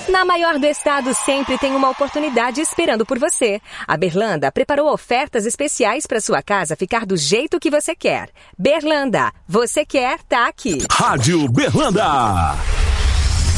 Na maior do estado sempre tem uma oportunidade esperando por você. A Berlanda preparou ofertas especiais para sua casa ficar do jeito que você quer. Berlanda, você quer, tá aqui. Rádio Berlanda.